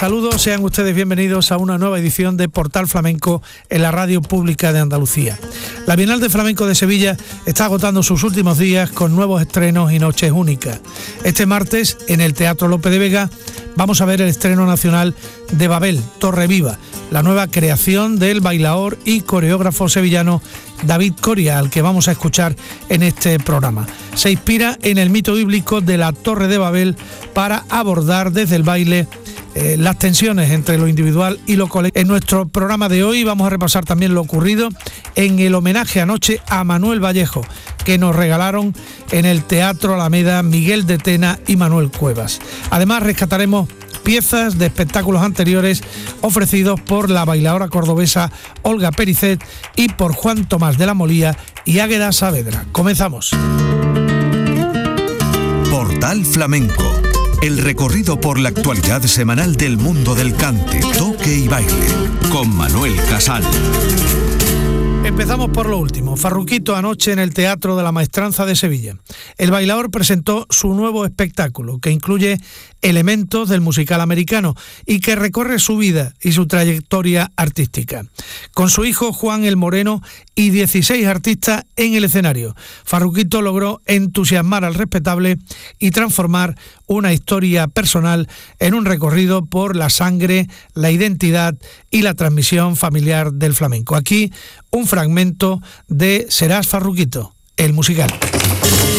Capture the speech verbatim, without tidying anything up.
Saludos, sean ustedes bienvenidos a una nueva edición de Portal Flamenco en la Radio Pública de Andalucía. La Bienal de Flamenco de Sevilla está agotando sus últimos días con nuevos estrenos y noches únicas. Este martes, en el Teatro Lope de Vega, vamos a ver el estreno nacional de Babel, Torre Viva, la nueva creación del bailaor y coreógrafo sevillano David Coria, al que vamos a escuchar en este programa. Se inspira en el mito bíblico de la Torre de Babel para abordar desde el baile eh, las tensiones entre lo individual y lo colectivo. En nuestro programa de hoy vamos a repasar también lo ocurrido en el homenaje anoche a Manuel Vallejo, que nos regalaron en el Teatro Alameda Miguel de Tena y Manuel Cuevas. Además, rescataremos piezas de espectáculos anteriores ofrecidos por la bailadora cordobesa Olga Pericet y por Juan Tomás de la Molía y Águeda Saavedra. Comenzamos. Portal Flamenco, el recorrido por la actualidad semanal del mundo del cante, toque y baile, con Manuel Casal. Empezamos por lo último. Farruquito anoche en el Teatro de la Maestranza de Sevilla. El bailaor presentó su nuevo espectáculo, que incluye elementos del musical americano y que recorre su vida y su trayectoria artística. Con su hijo Juan el Moreno y dieciséis artistas en el escenario, Farruquito logró entusiasmar al respetable y transformar una historia personal en un recorrido por la sangre, la identidad y la transmisión familiar del flamenco. Aquí un fragmento de Serás Farruquito, el musical.